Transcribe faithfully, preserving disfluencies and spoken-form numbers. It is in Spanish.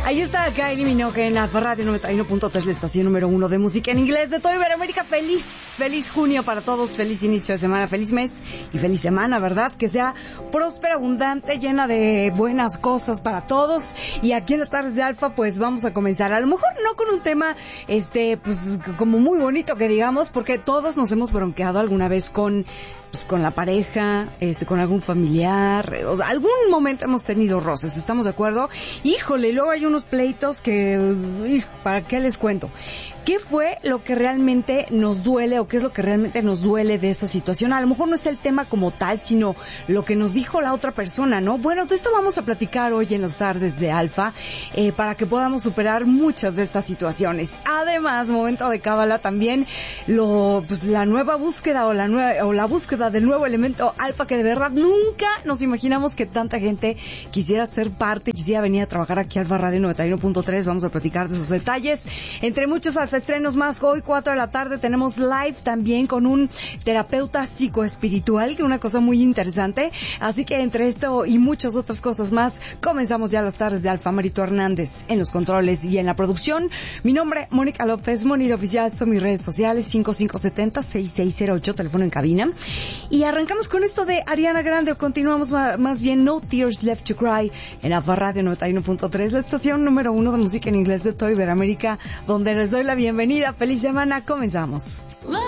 Ahí está Kylie Minogue en Alfa Radio noventa y uno punto tres, la estación número uno de música en inglés de toda Iberoamérica. Feliz, feliz junio para todos, feliz inicio de semana, feliz mes y feliz semana, ¿verdad? Que sea próspera, abundante, llena de buenas cosas para todos. Y aquí en las tardes de Alfa, pues vamos a comenzar. A lo mejor no con un tema, este, pues como muy bonito que digamos, porque todos nos hemos bronqueado alguna vez con, pues, con la pareja, este, con algún familiar, o sea, algún momento hemos tenido roces, ¿estamos de acuerdo? Híjole, luego hay unos pleitos que, ¿para qué les cuento? ¿Qué fue lo que realmente nos duele o qué es lo que realmente nos duele de esa situación? A lo mejor no es el tema como tal, sino lo que nos dijo la otra persona, ¿no? Bueno, de esto vamos a platicar hoy en las tardes de Alfa, eh, para que podamos superar muchas de estas situaciones. Además, momento de cábala también, lo, pues la nueva búsqueda o la nueva, o la búsqueda del nuevo elemento Alfa, que de verdad nunca nos imaginamos que tanta gente quisiera ser parte, quisiera venir a trabajar aquí a Alfa Radio noventa y uno punto tres. Vamos a platicar de esos detalles. Entre muchos Alfa estrenos más, hoy cuatro de la tarde tenemos live también con un terapeuta psicoespiritual, que es una cosa muy interesante. Así que entre esto y muchas otras cosas más, comenzamos ya las tardes de Alfa. Marito Hernández en los controles y en la producción. Mi nombre, Mónica López, Monito Oficial, son mis redes sociales, cinco cinco siete cero, seis seis cero ocho, teléfono en cabina. Y arrancamos con esto de Ariana Grande, o continuamos más bien No Tears Left to Cry en Alfa Radio noventa y uno punto tres, la estación número uno de música en inglés de toda Iberoamérica, donde les doy la bienvenida. Feliz semana, comenzamos.